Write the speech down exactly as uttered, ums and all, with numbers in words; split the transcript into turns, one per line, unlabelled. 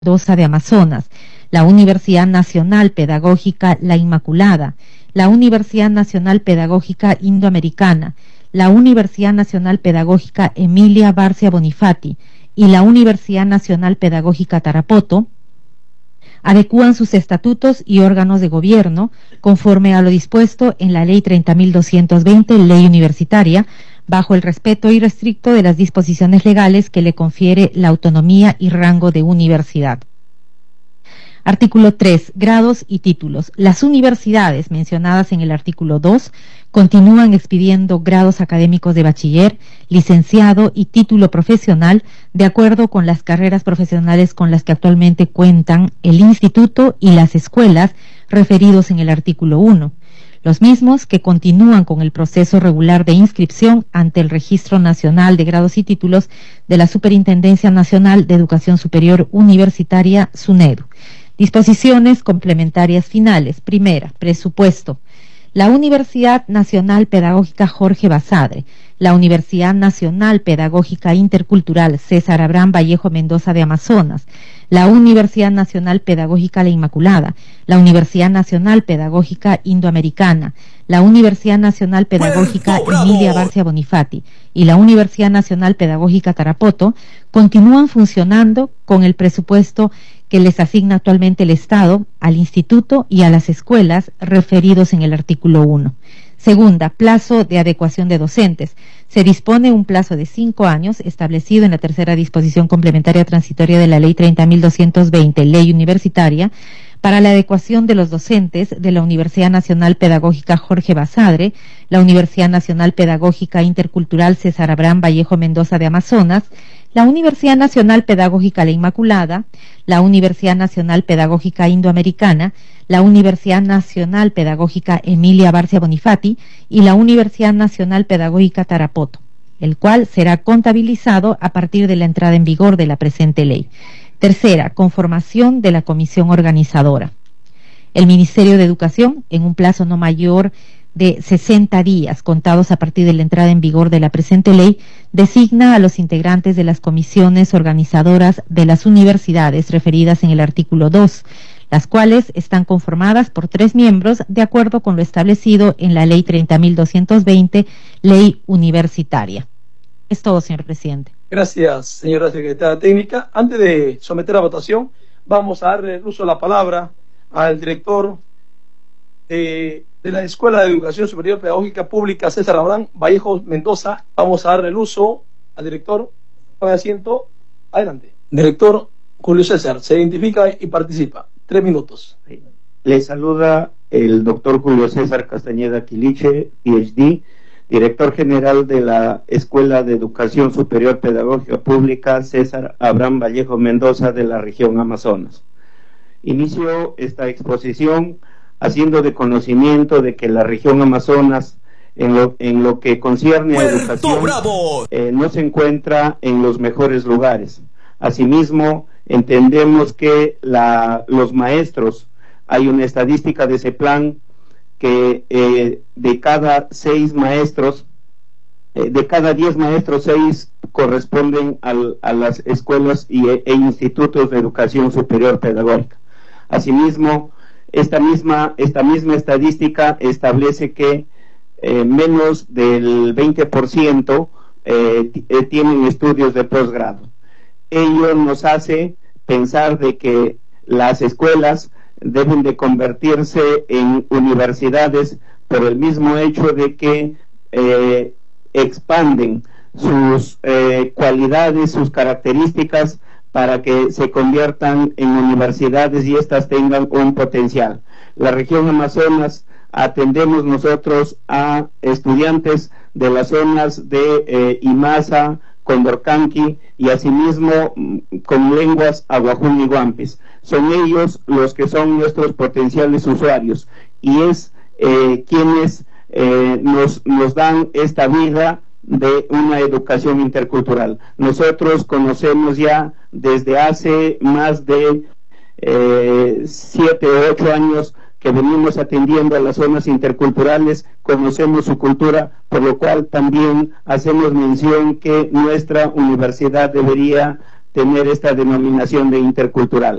Mendoza de Amazonas, la Universidad Nacional Pedagógica La Inmaculada, la Universidad Nacional Pedagógica Indoamericana, la Universidad Nacional Pedagógica Emilia Barcia Bonifati y la Universidad Nacional Pedagógica Tarapoto, adecúan sus estatutos y órganos de gobierno conforme a lo dispuesto en la Ley treinta mil doscientos veinte, Ley Universitaria, bajo el respeto irrestricto de las disposiciones legales que le confiere la autonomía y rango de universidad. Artículo tres. Grados y títulos. Las universidades mencionadas en el artículo dos continúan expidiendo grados académicos de bachiller, licenciado y título profesional de acuerdo con las carreras profesionales con las que actualmente cuentan el instituto y las escuelas referidos en el artículo uno. Los mismos que continúan con el proceso regular de inscripción ante el Registro Nacional de Grados y Títulos de la Superintendencia Nacional de Educación Superior Universitaria, SUNEDU. Disposiciones complementarias finales. Primera, presupuesto. La Universidad Nacional Pedagógica Jorge Basadre, la Universidad Nacional Pedagógica Intercultural César Abraham Vallejo Mendoza de Amazonas, la Universidad Nacional Pedagógica La Inmaculada, la Universidad Nacional Pedagógica Indoamericana, la Universidad Nacional Pedagógica Emilia Barcia Bonifati y la Universidad Nacional Pedagógica Tarapoto continúan funcionando con el presupuesto que les asigna actualmente el Estado al Instituto y a las escuelas referidos en el artículo uno. Segunda, plazo de adecuación de docentes. Se dispone un plazo de cinco años establecido en la tercera disposición complementaria transitoria de la Ley treinta mil doscientos veinte, Ley Universitaria, para la adecuación de los docentes de la Universidad Nacional Pedagógica Jorge Basadre, la Universidad Nacional Pedagógica Intercultural César Abraham Vallejo Mendoza de Amazonas, la Universidad Nacional Pedagógica La Inmaculada, la Universidad Nacional Pedagógica Indoamericana, la Universidad Nacional Pedagógica Emilia Barcia Bonifati y la Universidad Nacional Pedagógica Tarapoto, el cual será contabilizado a partir de la entrada en vigor de la presente ley. Tercera, conformación de la comisión organizadora. El Ministerio de Educación, en un plazo no mayor de sesenta días contados a partir de la entrada en vigor de la presente ley, designa a los integrantes de las comisiones organizadoras de las universidades referidas en el artículo dos, las cuales están conformadas por tres miembros de acuerdo con lo establecido en la Ley treinta mil doscientos veinte, Ley Universitaria. Es todo, señor presidente.
Gracias, señora secretaria técnica. Antes de someter a votación, vamos a darle el uso de la palabra al director de, de la Escuela de Educación Superior Pedagógica Pública César Abraham Vallejo Mendoza. Vamos a darle el uso al director. Tome asiento. Adelante. Director Julio César, se identifica y participa. Tres minutos.
Le saluda el doctor Julio César Castañeda Quiliche, P H D, director general de la Escuela de Educación Superior Pedagógica Pública César Abraham Vallejo Mendoza de la región Amazonas. Inicio esta exposición haciendo de conocimiento de que la región Amazonas, en lo, en lo que concierne a educación, eh, no se encuentra en los mejores lugares. Asimismo, entendemos que la, los maestros, hay una estadística de ese plan que eh, de cada seis maestros, eh, de cada diez maestros, seis corresponden al, a las escuelas y, e, e institutos de educación superior pedagógica. Asimismo, esta misma, esta misma estadística establece que eh, menos del veinte por ciento eh, eh, tienen estudios de posgrado. Ello nos hace pensar de que las escuelas deben de convertirse en universidades por el mismo hecho de que eh, expanden sus eh, cualidades, sus características para que se conviertan en universidades y éstas tengan un potencial. La región Amazonas atendemos nosotros a estudiantes de las zonas de eh, Imasa, Condorcanqui y asimismo con lenguas Aguajún y Guampis. Son ellos los que son nuestros potenciales usuarios y es eh, quienes eh, nos, nos dan esta vida de una educación intercultural. Nosotros conocemos ya desde hace más de eh, siete o ocho años que venimos atendiendo a las zonas interculturales, conocemos su cultura, por lo cual también hacemos mención que nuestra universidad debería tener esta denominación de intercultural.